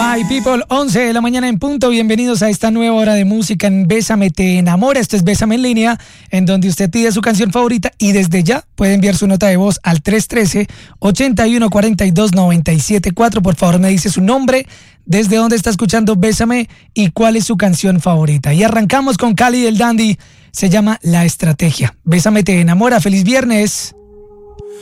My people, 11 de la mañana en punto. Bienvenidos a esta nueva hora de música en Bésame Te Enamora. Esto es Bésame en línea, en donde usted pide su canción favorita y desde ya puede enviar su nota de voz al 313-8142-974. Por favor, me dice su nombre, desde dónde está escuchando Bésame y cuál es su canción favorita. Y arrancamos con Cali del Dandy. Se llama La Estrategia. Bésame Te Enamora. ¡Feliz viernes!